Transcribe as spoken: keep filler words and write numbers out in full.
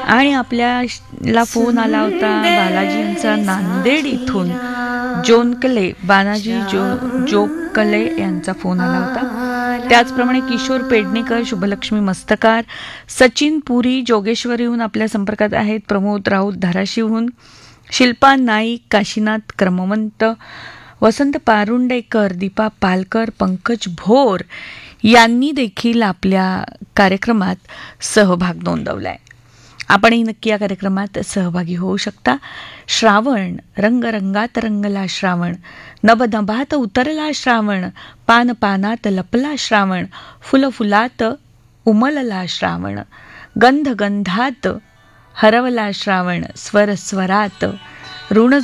आणि आपल्याला फोन आला होता बालाजी यांचा नांदेड इथून. जोनकले बानाजी जो जोकले यांचा फोन आला होता. त्याचप्रमाणे किशोर पेडणेकर, शुभलक्ष्मी मस्तकार, सचिन पुरी जोगेश्वरीहून आपल्या संपर्कात आहेत. प्रमोद राऊत धाराशिवहून, शिल्पा नाईक, काशीनाथ क्रमवंत, वसंत पारुंडेकर, दीपा पालकर, पंकज भोर यांनी देखील आपल्या कार्यक्रमात सहभाग नोंदवलाय. आपणही नक्की या कार्यक्रमात सहभागी होऊ शकता. श्रावण रंगरंगात रंगला श्रावण, नभनभात उतरला श्रावण, पान पानात लपला श्रावण, फुल फुलात उमलला श्रावण, गंध गंधात हरवला श्रावण, स्वर स्वरात ऋण